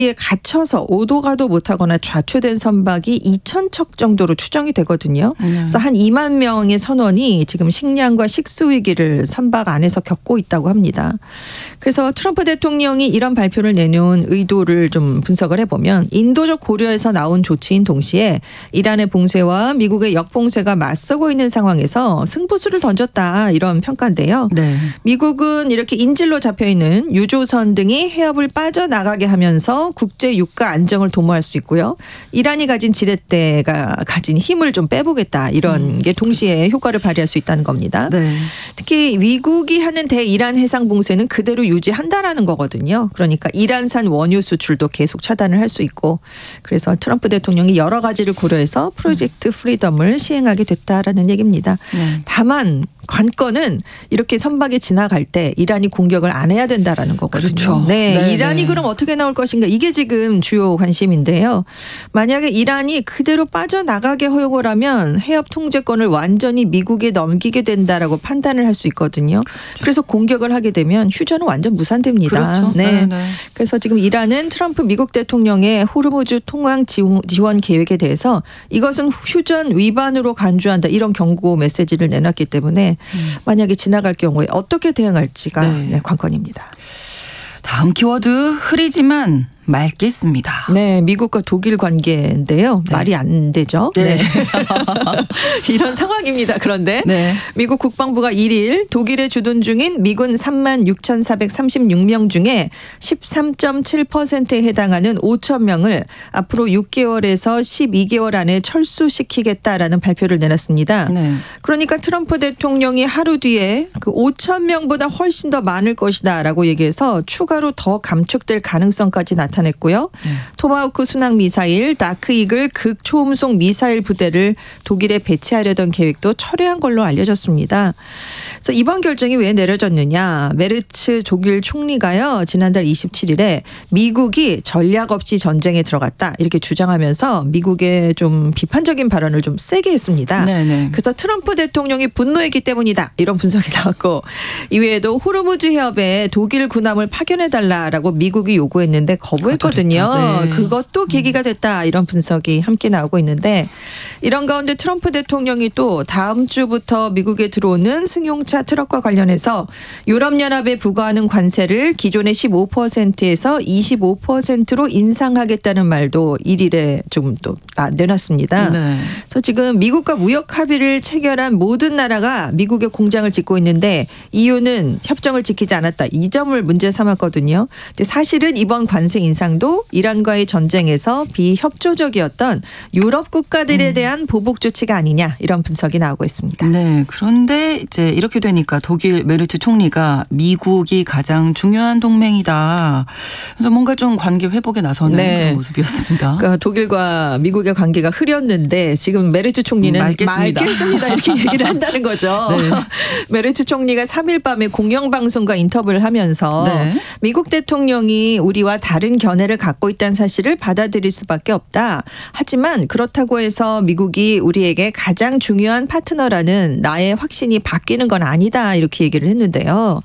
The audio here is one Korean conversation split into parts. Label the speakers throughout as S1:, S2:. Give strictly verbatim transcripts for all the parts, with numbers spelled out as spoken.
S1: 에 갇혀서 오도 가도 못하거나 좌초된 선박이 이천 척 정도로 추정이 되거든요. 음. 그래서 한 이만 명의 선원이 지금 식량과 식수 위기를 선박 안에서 겪고 있다고 합니다. 그래서 트럼프 대통령이 이런 발표를 내놓은 의도를 좀 분석을 해보면 인도적 고려에서 나온 조치인 동시에 이란의 봉쇄와 미국의 역봉쇄가 맞서고 있는 상황에서 승부수를 던졌다 이런 평가인데요. 네. 미국은 이렇게 인질로 잡혀있는 유조선 등이 해협을 빠져나가게 하면서 국제 유가 안정을 도모할 수 있고요. 이란이 가진 지렛대가 가진 힘을 좀 빼보겠다 이런 음. 게 동시에 효과를 발휘할 수 있다는 겁니다. 네. 특히 미국이 하는 대이란 해상 봉쇄는 그대로 유지한다라는 거거든요. 그러니까 이란산 원유 수출도 계속 차단을 할 수 있고 그래서 트럼프 대통령이 여러 가지를 고려해서 프로젝트 프리덤을 시행하게 됐다라는 얘기입니다. 네. 다만 관건은 이렇게 선박이 지나갈 때 이란이 공격을 안 해야 된다라는 거거든요.
S2: 그렇죠.
S1: 네,
S2: 네,
S1: 이란이
S2: 네.
S1: 그럼 어떻게 나올 것인가 이게 지금 주요 관심인데요. 만약에 이란이 그대로 빠져나가게 허용을 하면 해협 통제권을 완전히 미국에 넘기게 된다라고 판단을 할 수 있거든요. 그렇죠. 그래서 공격을 하게 되면 휴전은 완전 무산됩니다.
S2: 그렇죠.
S1: 네.
S2: 네, 네.
S1: 그래서 지금 이란은 트럼프 미국 대통령의 호르무즈 통항 지원 계획에 대해서 이것은 휴전 위반으로 간주한다 이런 경고 메시지를 내놨기 때문에 음. 만약에 지나갈 경우에 어떻게 대응할지가 네. 네, 관건입니다.
S2: 다음 키워드 흐리지만 맑겠습니다.
S1: 네, 미국과 독일 관계인데요.
S2: 네.
S1: 말이 안 되죠.
S2: 네.
S1: 네. 이런 상황입니다. 그런데
S2: 네.
S1: 미국 국방부가 일 일 독일에 주둔 중인 미군 삼만 육천사백삼십육 명 중에 십삼 점 칠 퍼센트에 해당하는 오천 명을 앞으로 육 개월에서 십이 개월 안에 철수시키겠다라는 발표를 내놨습니다. 네. 그러니까 트럼프 대통령이 하루 뒤에 그 오천 명보다 훨씬 더 많을 것이다라고 얘기해서 추가로 더 감축될 가능성까지 나타났습니다. 나타냈고요. 네. 토마호크 순항 미사일, 다크 이글 극초음속 미사일 부대를 독일에 배치하려던 계획도 철회한 걸로 알려졌습니다. 그래서 이번 결정이 왜 내려졌느냐. 메르츠 독일 총리가요. 지난달 이십칠 일에 미국이 전략 없이 전쟁에 들어갔다 이렇게 주장하면서 미국의 좀 비판적인 발언을 좀 세게 했습니다. 네네. 그래서 트럼프 대통령이 분노했기 때문이다 이런 분석이 나왔고 이외에도 호르무즈 해협에 독일 군함을 파견해달라라고 미국이 요구했는데 거부했거든요. 네. 그것도 계기가 됐다 이런 분석이 함께 나오고 있는데 이런 가운데 트럼프 대통령이 또 다음 주부터 미국에 들어오는 승용차 트럭과 관련해서 유럽연합에 부과하는 관세를 기존의 십오 퍼센트에서 이십오 퍼센트로 인상하겠다는 말도 일 일에 좀 또 내놨습니다. 네. 그래서 지금 미국과 무역 합의를 체결한 모든 나라가 미국에 공장을 짓고 있는데 이유는 협정을 지키지 않았다. 이 점을 문제 삼았거든요. 근데 사실은 이번 관세 인상도 이란과의 전쟁에서 비협조적이었던 유럽 국가들에 대한 보복 조치가 아니냐 이런 분석이 나오고 있습니다.
S2: 네, 그런데 이제 이렇게 되니까 독일 메르츠 총리가 미국이 가장 중요한 동맹이다. 그래서 뭔가 좀 관계 회복에 나서는 네. 그런 모습이었습니다.
S1: 그러니까 독일과 미국의 관계가 흐렸는데 지금 메르츠 총리는
S2: 맑겠습니다.
S1: 맑겠습니다 이렇게 얘기를 한다는 거죠. 네. 메르츠 총리가 삼 일 밤에 공영방송과 인터뷰를 하면서 네. 미국 대통령이 우리와 다른 견해를 갖고 있다는 사실을 받아들일 수밖에 없다. 하지만 그렇다고 해서 미국이 우리에게 가장 중요한 파트너라는 나의 확신이 바뀌는 건 아니다. 이렇게 얘기를 했는데요.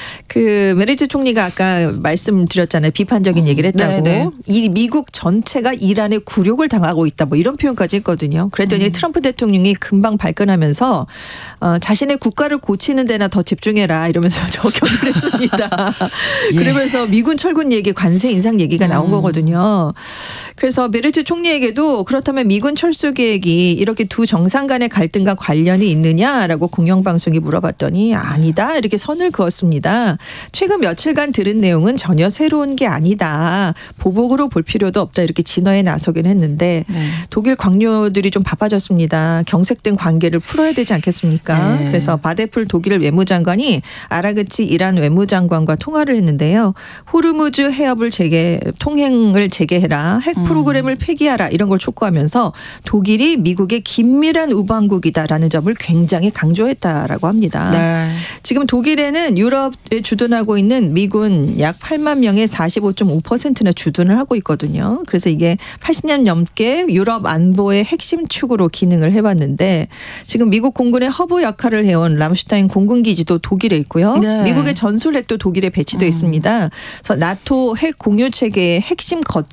S1: 그 메르츠 총리가 아까 말씀드렸잖아요. 비판적인 얘기를 했다고. 네네. 이 미국 전체가 이란의 굴욕을 당하고 있다. 뭐 이런 표현까지 했거든요. 그랬더니 음. 트럼프 대통령이 금방 발끈하면서 어, 자신의 국가를 고치는 데나 더 집중해라 이러면서 저격을 했습니다. 예. 그러면서 미군 철군 얘기, 관세 인상 얘기가 나온 음. 거거든요. 그래서 메르츠 총리에게도 그렇다면 미군 철수 계획이 이렇게 두 정상 간의 갈등과 관련이 있느냐라고 공영방송이 물어봤더니 아니다 이렇게 선을 그었습니다. 최근 며칠간 들은 내용은 전혀 새로운 게 아니다. 보복으로 볼 필요도 없다 이렇게 진화에 나서긴 했는데 네. 독일 관료들이 좀 바빠졌습니다. 경색된 관계를 풀어야 되지 않겠습니까? 네. 그래서 바데풀 독일 외무장관이 아라그치 이란 외무장관과 통화를 했는데요. 호르무즈 해협을 재개, 통행을 재개해라. 핵 프로그램을 폐기하라 이런 걸 촉구하면서 독일이 미국의 긴밀한 우방국이다라는 점을 굉장히 강조했다라고 합니다.
S2: 네.
S1: 지금 독일에는 유럽에 주둔하고 있는 미군 약 팔만 명의 사십오 점 오 퍼센트나 주둔을 하고 있거든요. 그래서 이게 팔십 년 넘게 유럽 안보의 핵심 축으로 기능을 해왔는데 지금 미국 공군의 허브 역할을 해온 람슈타인 공군기지도 독일에 있고요.
S2: 네.
S1: 미국의 전술핵도 독일에 배치되어
S2: 음.
S1: 있습니다. 그래서 나토 핵 공유 체계의 핵심